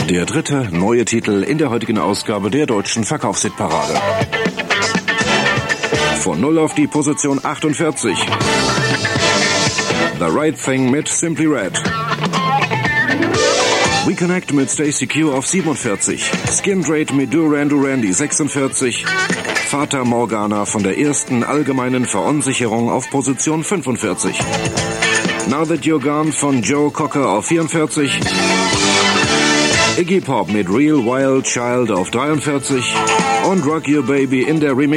Der dritte neue Titel in der heutigen Ausgabe der deutschen Verkaufshitparade. Von 0 auf die Position 48. The Right Thing mit Simply Red. We Connect mit Stacey Q auf 47. Skindrate mit Duran Duran die 46. Fata Morgana von der ersten allgemeinen Verunsicherung auf Position 45. Now That You're Gone von Joe Cocker auf 44. Iggy Pop mit Real Wild Child auf 43. Und Rock Your Baby in der Remix